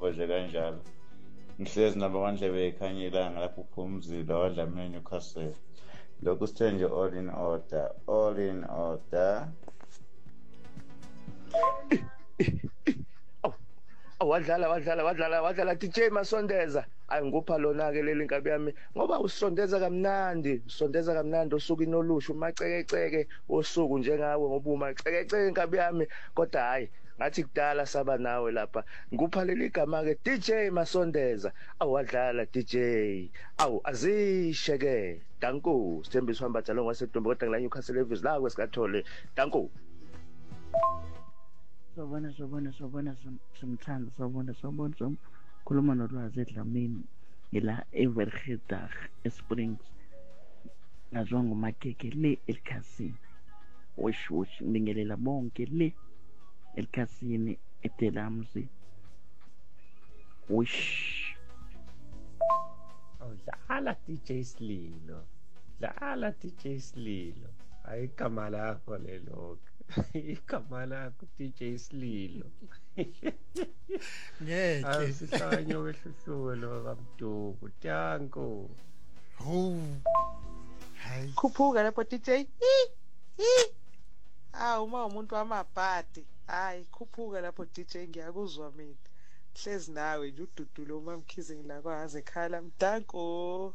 nje kanjalo. Ngihlezi nabo kwandlebe ekhanya ilanga lapho uphuma umzila wadlamini Newcastle. Lokhu sithe nje all in order, all in order. wadlala DJ Masondeza. Ayingupha lona ke leli nkabi yami ngoba usondeza kamnandi osuku inolusha umacekeceke osuku njengawe ngoba umacekeceke nkabi yami kodwa hayi ngathi kudala saba nawe lapha ngupha leli igama ke DJ Masondeza. Wadlala DJ azishe ke danko Sithembiso hamba njalo ngasedumbe kodwa ngila Newcastle Levis la kwesikathole danko. Sobona somthanda khuluma nolwazi eDlamini ngila Evergeddag eSprings ngazwa ngumakeke le ekhasini wish ngibingelela bonke le ekhasini eDelamzi wish. Dlala DJ Slilo hayi igama lakho lelo igama lakho DJ Slilo ngeke asihlanye wehluhlulo kaMduku Tanko. Hayi khuphuka lapho DJ uma umuntu wamabhadi hayi khuphuka lapho DJ ngiyakuzwa mina hlezi nawe nje ududulo uma mkhize ngilakwazi ekhala Mdanko.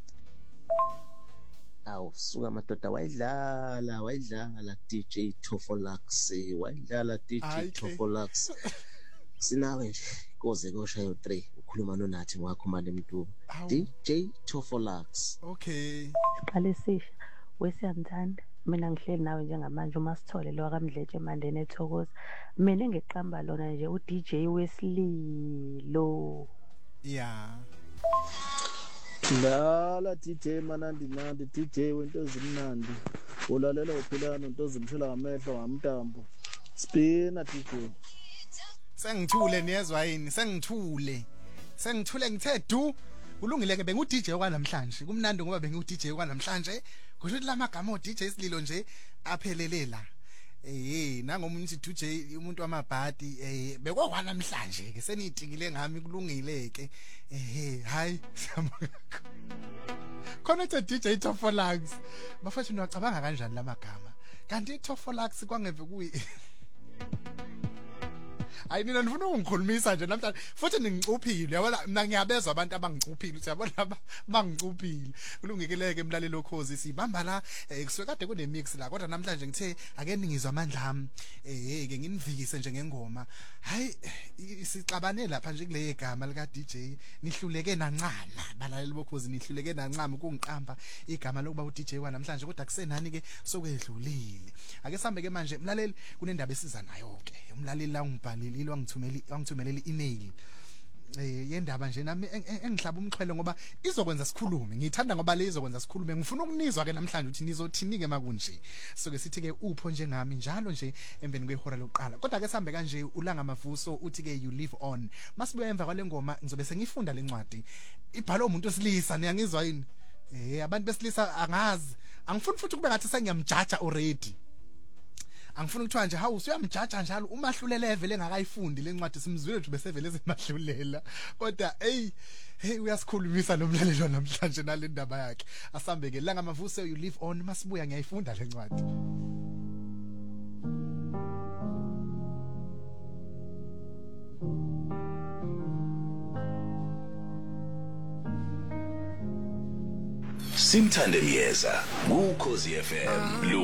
Suka madoda wayidlala DJ Tofolax wayidlala DJ Tofolax sinawe nje koze koshayo 3 ukhuluma nonathi wakho manje Mduku DJ Tofolax. Okay Qalesisha wesiyanthanda mina ngihleli nawe njengamanje uma sithole lo akamdletshe mandene ethokoza mina ngiqamba lona nje u DJ Weslilo. Yeah Dlala DJ Manandi DJ wento ezimnandi ulalela uphilana into ezimshela ngamehlo ngamntambo spina DJ. Sengithule niyezwa yini sengithule ngithe du kulungile ke bengu DJ okwanamhlanje kumnandi ngoba bengu DJ okwanamhlanje kusho ukuthi lamagama o DJ Slilo nje aphelele la nangomunye DJ umuntu wamabhadi bekwakwanamhlanje ke seniyitikile ngami kulungile ke hayi siyabonga khona DJ Tofolax bafethu niwacabanga kanjani lamagama kanti Tofolax kwangeve kuyi hayi mina ngifuna ungikhulumisa nje namhlanje futhi ningicuphile yabona mina ngiyabezwa abantu abangicuphile siyabona laba bangicuphile kulungekeleke emlalelo Khosi sibamba la kusuke kade kune mix la kodwa namhlanje ngithe ake ningizwa amandla ami ke nginivikise nje ngengoma hayi sixabane lapha nje kule igama lika DJ nihluleke nancama balaleli boKhosi nihluleke nancama kungiqamba igama lokuba u DJ wa namhlanje kodwa kusenani ke sokwedlulile ake sambe ke manje mlaleli kunendaba esiza nayo ke umlaleli la ungibhalile wangithumelela i-email yendaba nje nami engihlaba umxhwele ngoba izokwenza sikhulume ngithanda ngoba le izokwenza sikhulume ngifuna ukunizwa ke namhlanje ukuthi nizothinike makunje soke sithi ke upho njengami njalo nje emveni kwehora lokuqala kodwa ke sambe kanje ulanga mavuso uthi ke you live on masibuya emva kwale ngoma ngizobe sengifunda lencwadi ibhalwe umuntu osilisa niyangizwa yini abantu besilisa angazi angifuni futhi kube ngathi sengiyamjaja already angifuna ukuthiwa nje hawu usuyamjaja njalo umahlule level engakayifundi lencwadi simzwile nje bese vele ezimahlulela kodwa uyasikhulumisa nomlalelo namhlanje nale ndaba yakhe asambe ke langa mavuse you live on masibuya ngiyayifunda lencwadi. Simthande Miyeza ku Khosi FM.